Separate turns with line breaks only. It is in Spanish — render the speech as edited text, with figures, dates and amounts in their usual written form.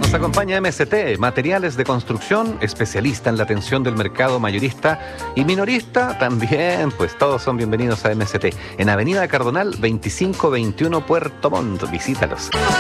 Nos acompaña MST, Materiales de Construcción, especialista en la atención del mercado mayorista y minorista también, pues todos son bienvenidos a MST. En Avenida Cardonal 2521 Puerto Montt, visítalos.